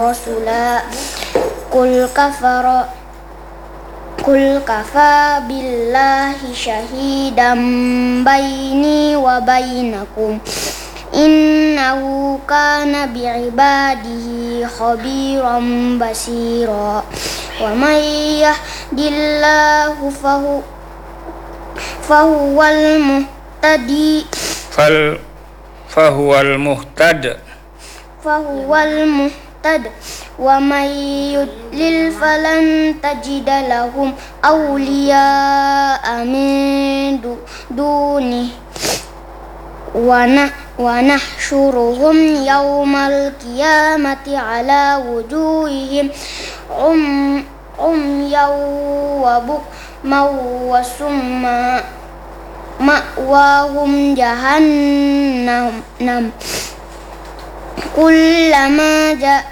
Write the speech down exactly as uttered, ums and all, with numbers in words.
رسلا قل كفر قل كفى بالله شهيدا بيني وبينكم إنه كان بعباده خبيرا بصيرا ومن يهد الله فهو فهو المهتدي فهو المهتد فهو المهتد ومن يضلل فلن تجد لهم أولياء من دونه ونحشرهم يوم القيامة على وجوههم عميا وبكما وصما مأواهم جهنم كلما جاء